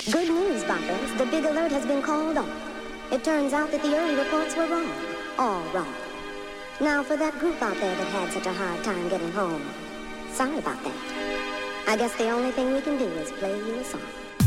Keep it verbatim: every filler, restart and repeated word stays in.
Good news, boppers. The big alert has been called off. It turns out that the early reports were wrong. All wrong. Now, for that group out there that had such a hard time getting home, sorry about that. I guess the only thing we can do is play you a song.